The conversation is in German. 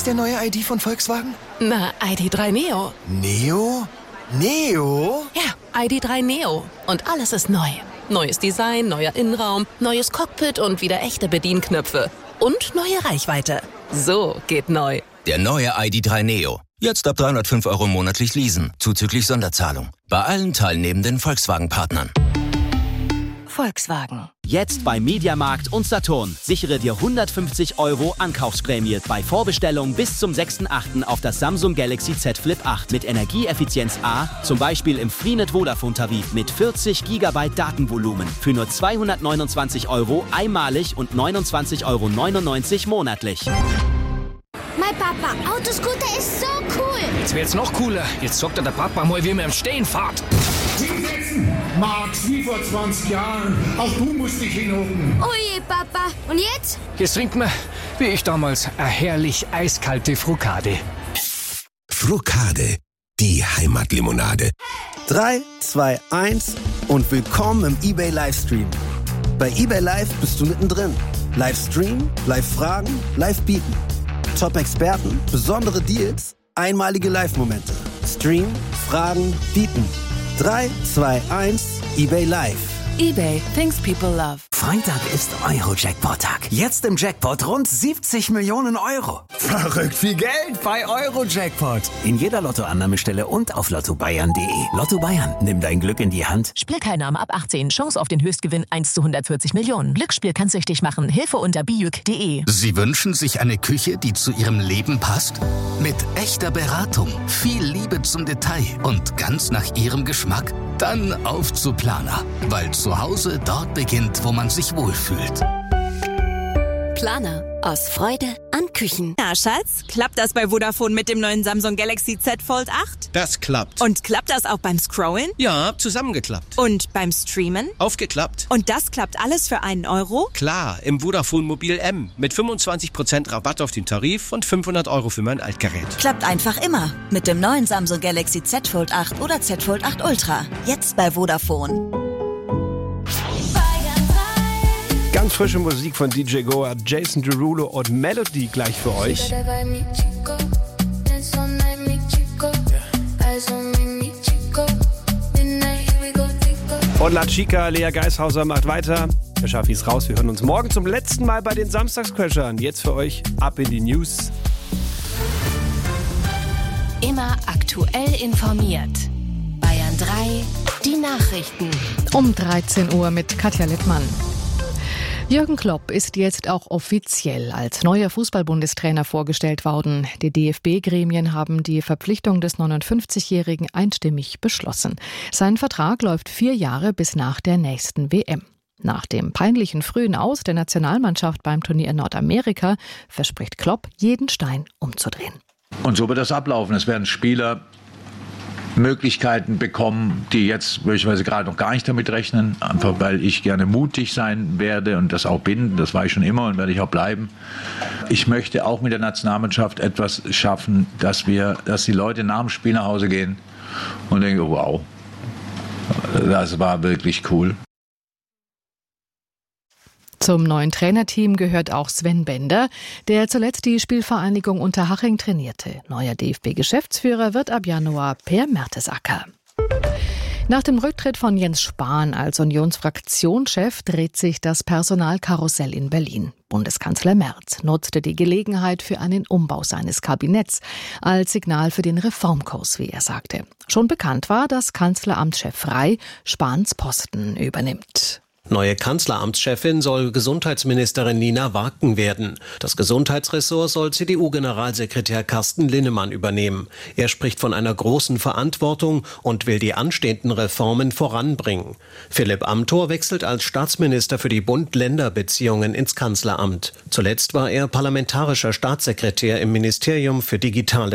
der neue ID von Volkswagen? Na, ID.3 Neo. Neo? Neo? Ja, ID.3 Neo. Und alles ist neu. Neues Design, neuer Innenraum, neues Cockpit und wieder echte Bedienknöpfe. Und neue Reichweite. So geht neu. Der neue ID.3 Neo. Jetzt ab 305 € monatlich leasen, zuzüglich Sonderzahlung. Bei allen teilnehmenden Volkswagen-Partnern. Volkswagen. Jetzt bei Mediamarkt und Saturn. Sichere dir 150 € Ankaufsprämie bei Vorbestellung bis zum 6.8. auf das Samsung Galaxy Z Flip 8 mit Energieeffizienz A, zum Beispiel im Freenet Vodafone-Tarif mit 40 GB Datenvolumen für nur 229 € einmalig und 29,99 € monatlich. Mein Papa, Autoscooter ist so cool. Jetzt wird's noch cooler. Jetzt zockt der Papa mal, wie man im Stehen fährt. Hinsetzen! Max, wie vor 20 Jahren. Auch du musst dich hinhocken. Oh je, Papa. Und jetzt? Jetzt trinkt man, wie ich damals, eine herrlich eiskalte Frucade. Frucade, die Heimatlimonade. 3, 2, 1 und willkommen im eBay Livestream. Bei eBay Live bist du mittendrin. Livestream, Live-Fragen, Live-Bieten. Top-Experten, besondere Deals, einmalige Live-Momente. Stream, Fragen, Bieten. 3, 2, 1, eBay Live. eBay, things people love. Freitag ist Euro-Jackpot-Tag. Jetzt im Jackpot rund 70 Millionen €. Verrückt viel Geld bei Euro-Jackpot. In jeder Lottoannahmestelle und auf lottobayern.de. Lotto Bayern, nimm dein Glück in die Hand. Spielteilnahme ab 18. Chance auf den Höchstgewinn 1 zu 140 Millionen. Glücksspiel kann süchtig machen. Hilfe unter biüc.de. Sie wünschen sich eine Küche, die zu Ihrem Leben passt? Mit echter Beratung, viel Liebe zum Detail und ganz nach Ihrem Geschmack? Dann auf zu Planer, weil zu Hause dort beginnt, wo man sich wohlfühlt. Planer. Aus Freude an Küchen. Na, Schatz, klappt das bei Vodafone mit dem neuen Samsung Galaxy Z Fold 8? Das klappt. Und klappt das auch beim Scrollen? Ja, zusammengeklappt. Und beim Streamen? Aufgeklappt. Und das klappt alles für einen €? Klar, im Vodafone Mobil M. Mit 25% Rabatt auf den Tarif und 500 € für mein Altgerät. Klappt einfach immer. Mit dem neuen Samsung Galaxy Z Fold 8 oder Z Fold 8 Ultra. Jetzt bei Vodafone. Ganz frische Musik von DJ Goa, Jason Derulo und Melody gleich für euch. Und La Chica, Lea Geishauser macht weiter. Der Schaffi ist raus. Wir hören uns morgen zum letzten Mal bei den Samstagscrashern. Jetzt für euch ab in die News. Immer aktuell informiert. Bayern 3, die Nachrichten. Um 13 Uhr mit Katja Littmann. Jürgen Klopp ist jetzt auch offiziell als neuer Fußball-Bundestrainer vorgestellt worden. Die DFB-Gremien haben die Verpflichtung des 59-Jährigen einstimmig beschlossen. Sein Vertrag läuft 4 Jahre bis nach der nächsten WM. Nach dem peinlichen frühen Aus der Nationalmannschaft beim Turnier in Nordamerika verspricht Klopp, jeden Stein umzudrehen. Und so wird das ablaufen. Es werden Spieler Möglichkeiten bekommen, die jetzt möglicherweise gerade noch gar nicht damit rechnen, einfach weil ich gerne mutig sein werde und das auch bin, das war ich schon immer und werde ich auch bleiben. Ich möchte auch mit der Nationalmannschaft etwas schaffen, dass die Leute nach dem Spiel nach Hause gehen und denken, oh, wow, das war wirklich cool. Zum neuen Trainerteam gehört auch Sven Bender, der zuletzt die Spielvereinigung Unterhaching trainierte. Neuer DFB-Geschäftsführer wird ab Januar Per Mertesacker. Nach dem Rücktritt von Jens Spahn als Unionsfraktionschef dreht sich das Personalkarussell in Berlin. Bundeskanzler Merz nutzte die Gelegenheit für einen Umbau seines Kabinetts als Signal für den Reformkurs, wie er sagte. Schon bekannt war, dass Kanzleramtschef Frey Spahns Posten übernimmt. Neue Kanzleramtschefin soll Gesundheitsministerin Nina Waken werden. Das Gesundheitsressort soll CDU-Generalsekretär Carsten Linnemann übernehmen. Er spricht von einer großen Verantwortung und will die anstehenden Reformen voranbringen. Philipp Amthor wechselt als Staatsminister für die Bund-Länder-Beziehungen ins Kanzleramt. Zuletzt war er parlamentarischer Staatssekretär im Ministerium für Digitales